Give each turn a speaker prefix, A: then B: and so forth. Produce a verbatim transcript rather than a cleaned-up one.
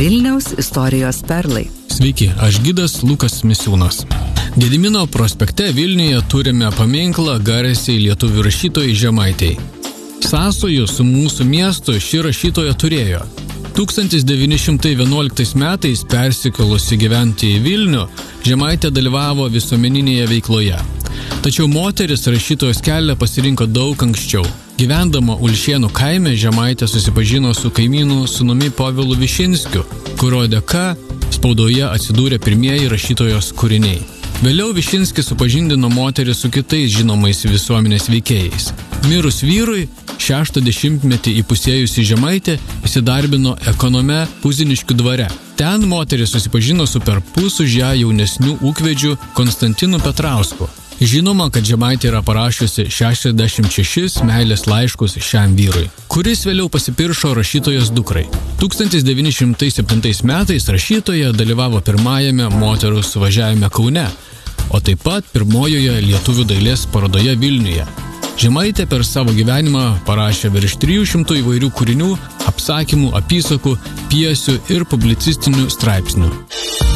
A: Vilniaus istorijos perlai.
B: Sveiki, aš gidas Lukas Misiūnas. Gedimino prospekte Vilniuje turime paminklą garsiai lietuvių rašytojai Žemaitei. Sąsajų su mūsų miestu ši rašytoja turėjo. tūkstantis devyni šimtai vienuoliktais metais persikėlusi gyventi į Vilnių, Žemaitė dalyvavo visuomeninėje veikloje. Tačiau moteris rašytojos kelią pasirinko daug anksčiau. Gyvendama Ulšėnų kaime, Žemaitė susipažino su kaimynų sūnumi Povilu Višinskiu, kurio dėka spaudoje atsidūrė pirmieji rašytojos kūriniai. Vėliau Višinskis supažindino moterį su kitais žinomais visuomenės veikėjais. Mirus vyrui, šeštą dešimtmetį įpusėjusi Žemaitė įsidarbino ekonome Puziniškių dvare. Ten moteris susipažino su perpus už ją jaunesnių ūkvedžių Konstantinu Petrausku. Žinoma, kad Žemaitė yra parašiusi šešiasdešimt šešis meilės laiškus šiam vyrui, kuris vėliau pasipiršo rašytojos dukrai. tūkstantis devyni šimtai septintais metais rašytoja dalyvavo pirmajame moterų suvažiavime Kaune, o taip pat pirmojoje lietuvių dailės parodoje Vilniuje. Žemaitė per savo gyvenimą parašė virš trijų šimtų įvairių kūrinių, apsakymų, apysakų, pjesių ir publicistinių straipsnių.